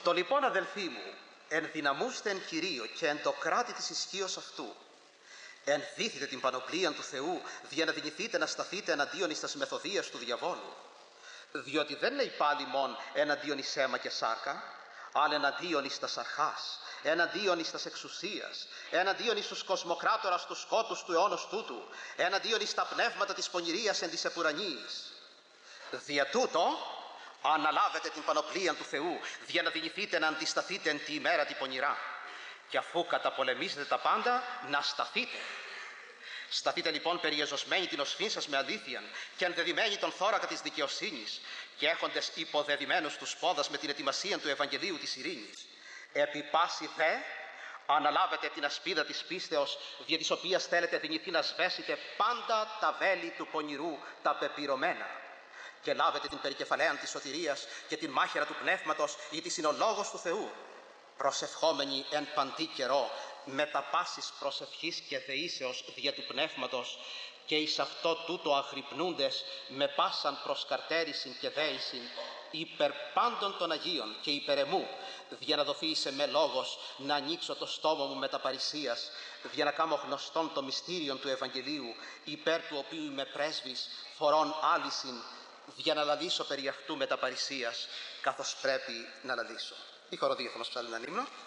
Το λοιπόν, αδελφοί μου, ενδυναμούστε εν Κυρίω και εν το κράτη της ισχύως αυτού. Ενδύθητε την πανοπλία του Θεού, δια να δυνηθείτε να σταθείτε εναντίον εις τας μεθοδείας του διαβόλου. Διότι δεν λέει πάλι μόν εναντίον εις αίμα και σάρκα, αλλά εναντίον εις τας αρχάς, εναντίον εις τας εξουσίας, εναντίον εις τους κοσμοκράτορας του σκότους του αιώνος τούτου, εναντίον εις τα πνεύματα της πονηρίας εν της επουρανίης. Δια τούτο, αναλάβετε την πανοπλία του Θεού, δια να δυνηθείτε να αντισταθείτε εν τη ημέρα τη πονηρά. Και αφού καταπολεμήσετε τα πάντα, να σταθείτε. Σταθείτε λοιπόν περιεζωσμένοι την οσφήν σας με αλήθεια και ενδεδειμένοι τον θώρακα της δικαιοσύνης και έχοντες υποδεδειμένους τους πόδας με την ετοιμασία του Ευαγγελίου της ειρήνης. Επί πάση δε, αναλάβετε την ασπίδα της πίστεως, δια της οποίας θέλετε δυνηθεί να σβέσετε πάντα τα βέλη του πονηρού, τα πεπειρωμένα. Και λάβετε την περικεφαλαίαν της σωτηρίας και την μάχαιρα του πνεύματος, γιατί είναι ο λόγος του Θεού. Προσευχόμενοι εν παντή καιρό, με τα πάσης προσευχής και δεήσεως δια του πνεύματος, και εις αυτό τούτο αγρυπνούντες με πάσαν προσκαρτέρησιν και δέησιν, υπερ πάντων των Αγίων και υπερ εμού, δια να δοθεί σε με λόγος να ανοίξω το στόμα μου με τα παρησίας, δια να κάνω γνωστόν το μυστήριον του Ευαγγελίου, υπέρ του οποίου είμαι πρέσβης, φορών άλυσιν, για να λαλήσω περί αυτού με τα παρησίας, καθώς πρέπει να λαλήσω. Η χοροδία θα μας ψάλει έναν ύμνο.